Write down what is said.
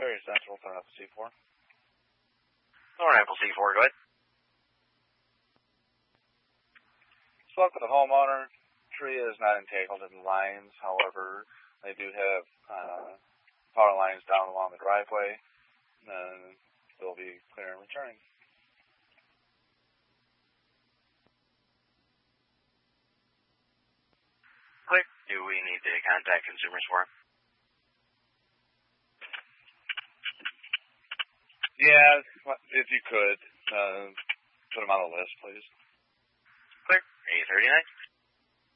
Very central, turn up C4. Alright, Apple C4, go ahead. Spoke with the homeowner. Tree is not entangled in the lines. However, they do have power lines down along the driveway. And they'll be clear and returning. Clear. Do we need to contact consumers for it? Yeah, if you could, put them on the list, please. Clear. A39.